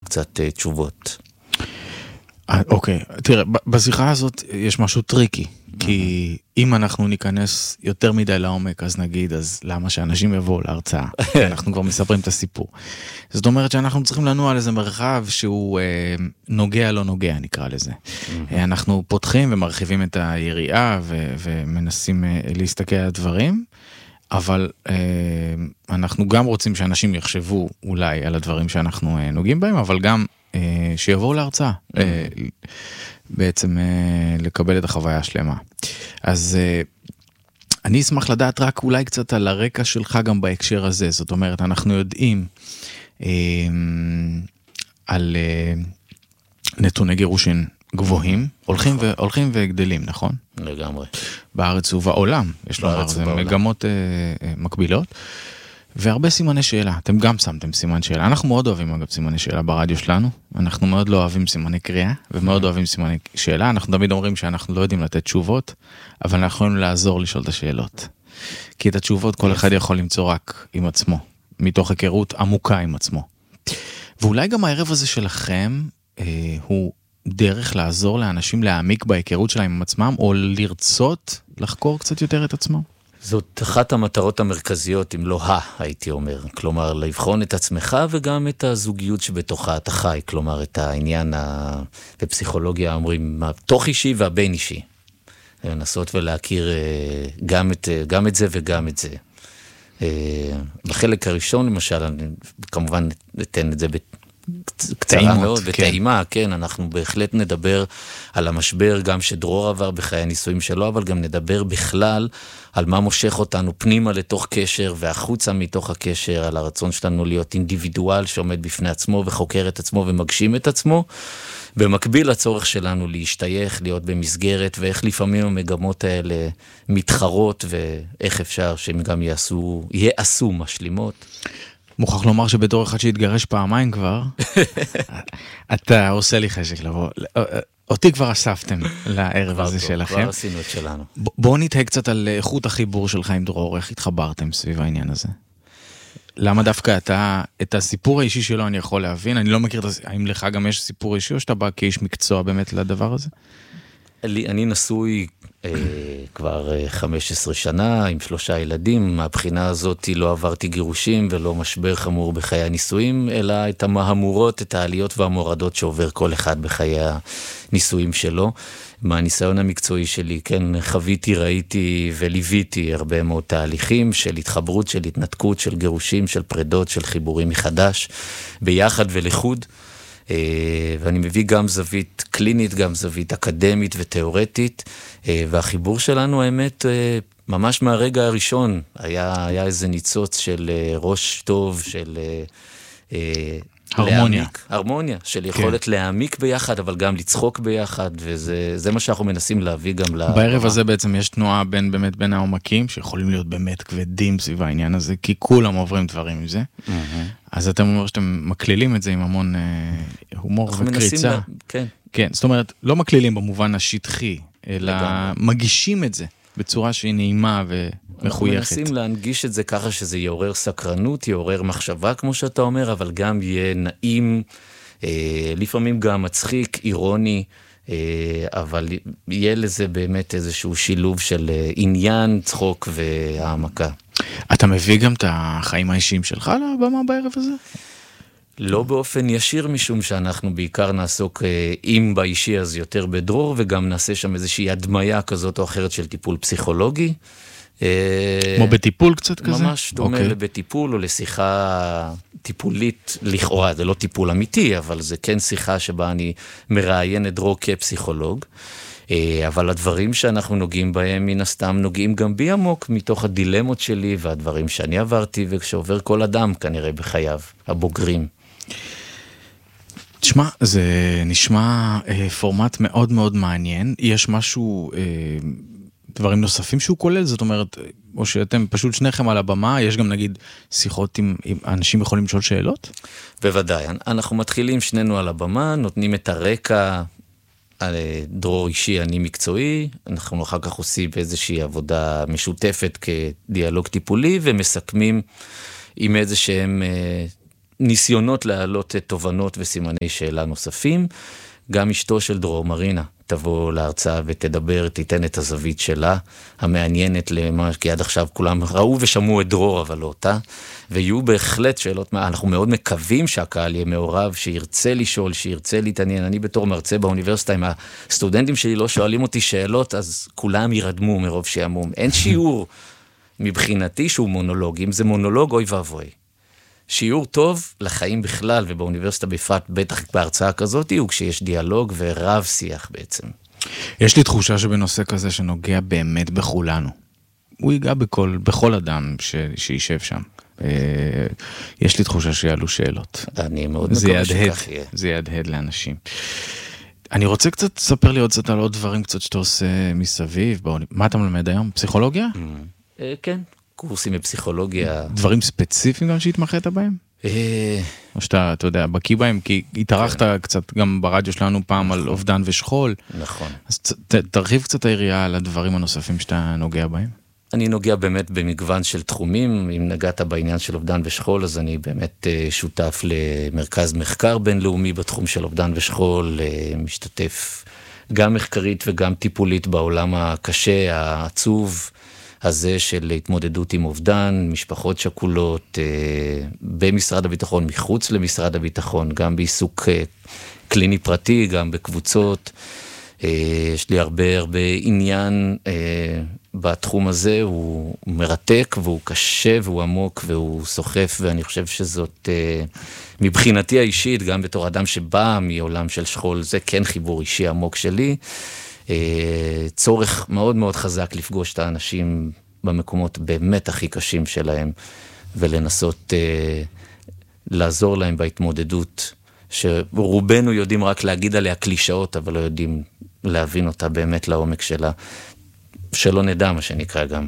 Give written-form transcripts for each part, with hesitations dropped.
קצת תשובות. אוקיי, תראה, בשיחה הזאת יש משהו טריקי, כי אם אנחנו ניכנס יותר מדי לעומק, אז נגיד, אז למה שאנשים יבואו להרצאה? אנחנו כבר מספרים את הסיפור. זאת אומרת שאנחנו צריכים לנוע על איזה מרחב שהוא נוגע לא נוגע, נקרא לזה. אנחנו פותחים ומרחיבים את היריעה ומנסים להסתכל על הדברים, אבל אנחנו גם רוצים שאנשים יחשבו אולי על הדברים שאנחנו נוגעים בהם, אבל גם שיבואו להרצאה, בעצם לקבל את החוויה השלמה. אז אני אשמח לדעת רק אולי קצת על הרקע שלך גם בהקשר הזה, זאת אומרת, אנחנו יודעים על נתוני גירושין גבוהים, הולכים וגדלים, נכון? לגמרי. בארץ ובעולם, יש לומר, זה מגמות מקבילות. והרבה סימני שאלה, אתם גם שמתם סימן שאלה, אנחנו מאוד אוהבים אגב סימני שאלה ברדיו שלנו, אנחנו מאוד לא אוהבים סימני קריאה, ומאוד אוהבים סימני שאלה, אנחנו תמיד אומרים שאנחנו לא יודעים לתת תשובות, אבל אנחנו יכולים לעזור לשאול את השאלות, כי את התשובות כל אחד יכול למצוא רק עם עצמו, מתוך היכרות עמוקה עם עצמו. ואולי גם הערב הזה שלכם, הוא דרך לעזור לאנשים להעמיק בהיכרות שלהם עם עצמם, או לרצות לחקור קצת יותר את עצמם? זאת אחת המטרות המרכזיות, אם לא הייתי אומר. כלומר, לבחון את עצמך וגם את הזוגיות שבתוכה אתה חי. כלומר, את העניין בפסיכולוגיה אומרים, התוך אישי והבין אישי. לנסות ולהכיר גם את זה וגם את זה. בחלק הראשון, למשל, אני כמובן ניתן את זה קצרה מאוד, בטעימה, כן, אנחנו בהחלט נדבר על המשבר, גם שדרור עבר בחיי הניסויים שלו, אבל גם נדבר בכלל על מה מושך אותנו פנימה לתוך קשר, והחוצה מתוך הקשר, על הרצון שלנו להיות אינדיבידואל שעומד בפני עצמו, וחוקר את עצמו ומגשים את עצמו, במקביל לצורך שלנו להשתייך, להיות במסגרת, ואיך לפעמים המגמות האלה מתחרות, ואיך אפשר שהם גם יעשו משלימות. מוכרח לומר שבתור אחד שהתגרש פעמיים כבר, אתה עושה לי חשק לבוא. אותי כבר אספתם לערב הזה שלכם. כבר עשינו את שלנו. בואו נתהה קצת על איכות החיבור שלך עם דרור, איך התחברתם סביב העניין הזה? למה דווקא אתה, את הסיפור האישי שלו אני יכול להבין? אני לא מכיר, האם לך גם יש סיפור אישי, או שאתה בא כאיש מקצוע באמת לדבר הזה? אני נשוי כבר 15 שנה עם 3 ילדים, מהבחינה הזאת לא עברתי גירושים ולא משבר חמור בחיי הנישואים, אלא את המהמורות, את העליות והמורדות שעובר כל אחד בחיי הנישואים שלו. מהניסיון המקצועי שלי, כן, חוויתי, ראיתי וליוויתי הרבה מאוד תהליכים של התחברות, של התנתקות, של גירושים, של פרדות, של חיבורים מחדש, ביחד ולחוד. ואני מביא גם זווית קלינית, גם זווית אקדמית ותיאורטית, והחיבור שלנו, האמת, ממש מהרגע הראשון, היה איזה ניצוץ של ראש טוב, של הרמוניה, של יכולת להעמיק ביחד, אבל גם לצחוק ביחד, וזה מה שאנחנו מנסים להביא גם בערב הזה בעצם יש תנועה בין העומקים, שיכולים להיות באמת כבדים סביב העניין הזה, כי כולם עוברים דברים עם זה. אז אתם אומרים שאתם מקלילים את זה עם המון הומור וקריצה. כן, זאת אומרת, לא מקלילים במובן השטחי, אלא מגישים את זה בצורה שהיא נעימה ומחויכת. אנחנו מנסים להנגיש את זה ככה שזה יעורר סקרנות, יעורר מחשבה כמו שאתה אומר, אבל גם יהיה נעים, לפעמים גם מצחיק, אירוני, אבל יהיה לזה באמת איזשהו שילוב של עניין, צחוק והעמקה. אתה מביא גם את החיים האישיים שלך לבמה בערב הזה? לא באופן ישיר, משום שאנחנו בעיקר נעסוק, אם באישי אז יותר בדרור, וגם נעשה שם איזושהי הדמיה כזאת או אחרת של טיפול פסיכולוגי. כמו בטיפול קצת כזה? ממש דומה לבטיפול או לשיחה טיפולית לכאורה, זה לא טיפול אמיתי, אבל זה כן שיחה שבה אני מראיין את דרור כפסיכולוג. אבל הדברים שאנחנו נוגעים בהם, מן הסתם נוגעים גם בי עמוק, מתוך הדילמות שלי והדברים שאני עברתי, וכשעובר כל אדם כנראה בחייו, הבוגרים. תשמע, זה נשמע פורמט מאוד מאוד מעניין. יש משהו, דברים נוספים שהוא כולל? זאת אומרת, או שאתם פשוט שניכם על הבמה, יש גם נגיד שיחות עם אנשים יכולים לשאול שאלות? בוודאי, אנחנו מתחילים שנינו על הבמה, נותנים את הרקע, דרור אישי, אני מקצועי, אנחנו אחר כך עושים איזושהי עבודה משותפת כדיאלוג טיפולי, ומסכמים עם איזשהם ניסיונות להעלות תובנות וסימני שאלה נוספים. גם אשתו של דרור, מרינה, תבוא להרצאה ותדבר, תיתן את הזווית שלה, המעניינת למה, כי עד עכשיו כולם ראו ושמעו את דרור, אבל לא אותה, ויהיו בהחלט שאלות, אנחנו מאוד מקווים שהקהל יהיה מעורב, שירצה לשאול, שירצה להתעניין. אני בתור מרצה באוניברסיטה, אם הסטודנטים שלי לא שואלים אותי שאלות, אז כולם ירדמו מרוב שעמום. אין שיעור מבחינתי שהוא מונולוג, אם זה מונולוג, אוי ואבוי. שיעור טוב לחיים בכלל, ובאוניברסיטה בפרט, בטח בהרצאה כזאת, הוא כשיש דיאלוג ורב שיח בעצם. יש לי תחושה שבנושא כזה שנוגע באמת בכולנו. הוא ייגע בכל אדם שישב שם. יש לי תחושה שיעלו שאלות. אני מאוד מקווה שכך יהיה. זה ידהד לאנשים. אני רוצה קצת לספר לי עוד קצת על עוד דברים קצת שאתה עושה מסביב. מה אתה מלמד היום? פסיכולוגיה? כן. קורסים בפסיכולוגיה. דברים ספציפיים גם שהתמחית בהם? או שאתה, אתה יודע, בקיא בהם, כי התארחת קצת גם ברדיו שלנו פעם על אובדן ושכול. נכון. אז תרחיב קצת היריעה על הדברים הנוספים שאתה נוגע בהם. אני נוגע באמת במגוון של תחומים. אם נגעת בעניין של אובדן ושכול, אז אני באמת שותף למרכז מחקר בינלאומי בתחום של אובדן ושכול, משתתף גם מחקרית וגם טיפולית בעולם הקשה, העצוב, הזה של התמודדות עם אובדן, משפחות שכולות, במשרד הביטחון, מחוץ למשרד הביטחון, גם בעיסוק קליני פרטי, גם בקבוצות. יש לי הרבה עניין בתחום הזה, הוא מרתק והוא קשה והוא עמוק והוא סוחף, ואני חושב שזאת, מבחינתי האישית, גם בתור אדם שבא מעולם של שכול, זה כן חיבור אישי עמוק שלי, צורך מאוד מאוד חזק לפגוש את האנשים במקומות באמת הכי קשים שלהם, ולנסות לעזור להם בהתמודדות, שרובנו יודעים רק להגיד עליה קלישאות, אבל לא יודעים להבין אותה באמת לעומק שלה, שלא נדע מה שנקרא גם.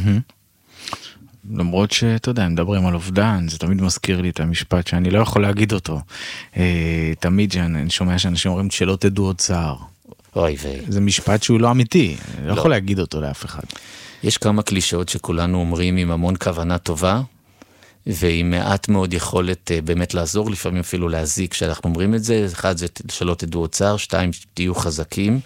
למרות שאתה יודע, מדברים על אובדן, זה תמיד מזכיר לי את המשפט שאני לא יכול להגיד אותו. תמיד אני שומע שאנשים אומרים שלא תדעו עוד צער. זה משפט שהוא לא אמיתי, לא יכול להגיד אותו לאף אחד. יש כמה קלישאות שכולנו אומרים עם המון כוונה טובה, ועם מעט מאוד יכולת באמת לעזור, לפעמים אפילו להזיק כשאנחנו אומרים את זה. אחד זה שלא תדעו עוד צער, 2 תהיו חזקים,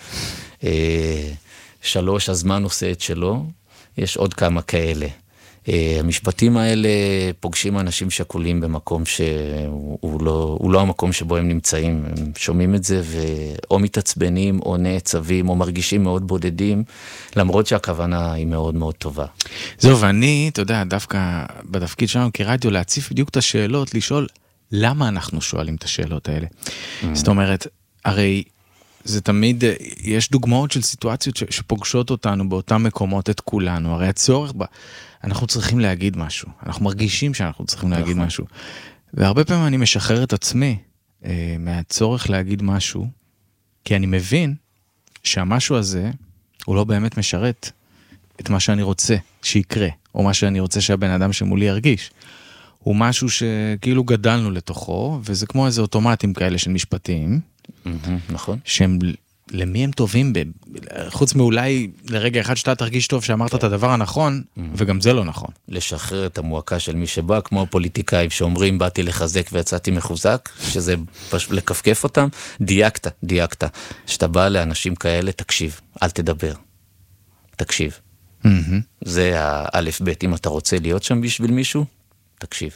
3 הזמן עושה את שלו, יש עוד כמה כאלה. המשפטים האלה פוגשים אנשים שכולים במקום שהוא לא המקום שבו הם נמצאים, הם שומעים את זה ואו מתעצבנים או נעצבים או מרגישים מאוד בודדים, למרות שהכוונה היא מאוד מאוד טובה. זהו, ואני, אתה יודע, דווקא בתפקיד שלנו כרדיו להציף בדיוק את השאלות, לשאול למה אנחנו שואלים את השאלות האלה. זאת אומרת, הרי זה תמיד, יש דוגמאות של סיטואציות שפוגשות אותנו באותם מקומות את כולנו, הרי הצורך אנחנו צריכים להגיד משהו, אנחנו מרגישים שאנחנו צריכים להגיד משהו, והרבה פעמים אני משחרר את עצמי מהצורך להגיד משהו, כי אני מבין שהמשהו הזה הוא לא באמת משרת את מה שאני רוצה שיקרה, או מה שאני רוצה שהבן אדם שמולי ירגיש. הוא משהו שכאילו גדלנו לתוכו, וזה כמו איזה אוטומטים כאלה של משפטים, נכון. שהם, למי הם טובים, חוץ מאולי לרגע אחד שאתה תרגיש טוב שאמרת את הדבר הנכון, וגם זה לא נכון. לשחרר את המועקה של מי שבא, כמו הפוליטיקאים שאומרים, באתי לחזק ויצאתי מחוזק, שזה פשוט לקפקף אותם, דייקת. שאתה בא לאנשים כאלה, תקשיב, אל תדבר. תקשיב. זה האלף בית, אם אתה רוצה להיות שם בשביל מישהו, תקשיב.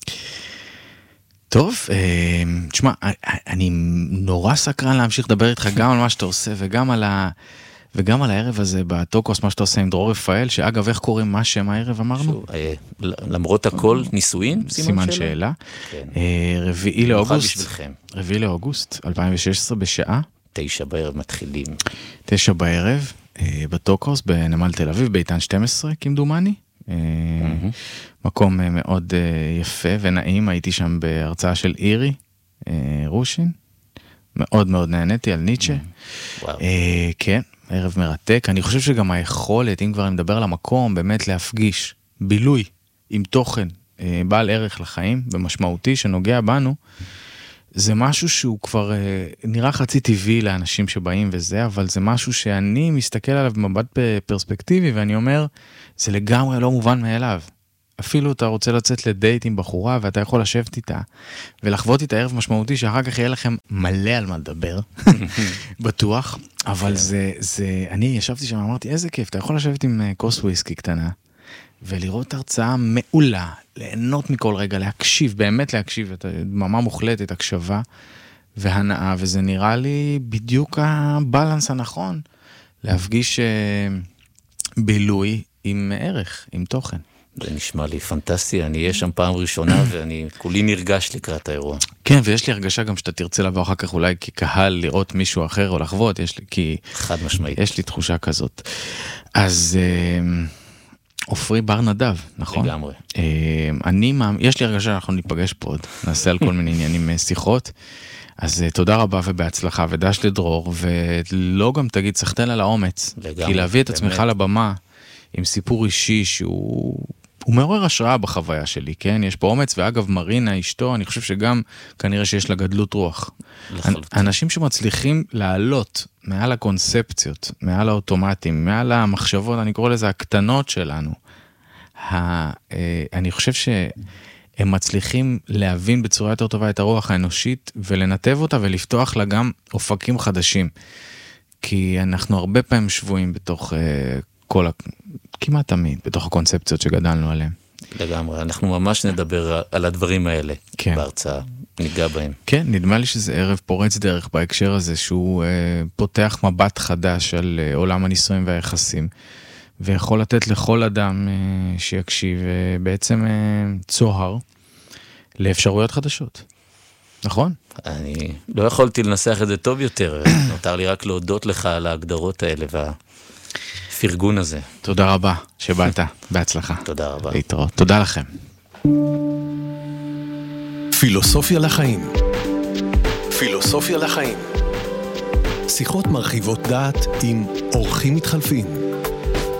טוב, תשמע, אני נורא סקרן להמשיך לדבר איתך גם על מה שאתה עושה, וגם על הערב הזה בטוקוס, מה שאתה עושה עם דרור רפאל, שאגב, איך קוראים מה שם הערב אמרנו? למרות הכל, נישואין? סימן שאלה. 4 לאוגוסט 2016 בשעה 9 בערב מתחילים. 9 בערב, בטוקוס, בנמל תל אביב, ביתן 12, כמדומני. מקום מאוד יפה ונעים, הייתי שם בהרצאה של אירי רושין, מאוד מאוד נהניתי על ניטשה. כן, ערב מרתק. אני חושב שגם היכולת, אם כבר אני מדבר על המקום, באמת להפגיש בילוי עם תוכן בעל ערך לחיים ומשמעותי שנוגע בנו, זה משהו שהוא כבר נראה חצי טבעי לאנשים שבאים וזה, אבל זה משהו שאני מסתכל עליו במבט פרספקטיבי, ואני אומר, זה לגמרי לא מובן מאליו. אפילו אתה רוצה לצאת לדייט עם בחורה, ואתה יכול לשבת איתה, ולחוות איתה ערב משמעותי, שאחר כך יהיה לכם מלא על מה לדבר, בטוח, אבל אני ישבתי שם, אמרתי, איזה כיף, אתה יכול לשבת עם כוס וויסקי קטנה, ולראות הרצאה מעולה, ליהנות מכל רגע, להקשיב, באמת להקשיב, דממה מוחלטת, הקשבה והנאה, וזה נראה לי בדיוק הבלנס הנכון, להפגיש בילוי עם ערך, עם תוכן. זה נשמע לי פנטסטי, אני אהיה שם פעם ראשונה, ואני כולי נרגש לקראת האירוע. כן, ויש לי הרגשה גם שאתה תרצה לבוא אחר כך אולי כקהל לראות מישהו אחר או לחוות, חד משמעית. יש לי תחושה כזאת. אז עופרי בר נדב, נכון? לגמרי. יש לי הרגשה שאנחנו ניפגש פה עוד, נעשה על כל מיני עניינים שיחות, אז תודה רבה ובהצלחה, ודש לדרור, ולא גם תגיד, סחטן על האומץ, לגמרי, כי להביא את עצמך לבמה, עם סיפור אישי שהוא מעורר השראה בחוויה שלי, כן? יש פה אומץ, ואגב מרינה אשתו, אני חושב שגם כנראה שיש לה גדלות רוח. אנשים שמצליחים לעלות מעל הקונספציות, מעל האוטומטים, מעל המחשבות, אני קורא לזה הקטנות שלנו, אני חושב שהם מצליחים להבין בצורה יותר טובה את הרוח האנושית, ולנתב אותה ולפתוח לה גם אופקים חדשים. כי אנחנו הרבה פעמים שבועים בתוך כמעט תמיד, בתוך הקונספציות שגדלנו עליהן. לגמרי, אנחנו ממש נדבר על הדברים האלה בהרצאה, ניגע בהם. כן, נדמה לי שזה ערב פורץ דרך בהקשר הזה, שהוא פותח מבט חדש על עולם הניסויים והיחסים, ויכול לתת לכל אדם שיקשיב בעצם צוהר לאפשרויות חדשות. נכון? אני לא יכולתי לנסח את זה טוב יותר, נותר לי רק להודות לך על ההגדרות האלה פרגון הזה. תודה רבה שבאת, בהצלחה. תודה רבה. להתראות. תודה לכם. פילוסופיה לחיים. פילוסופיה לחיים. שיחות מרחיבות דעת עם אורחים מתחלפים.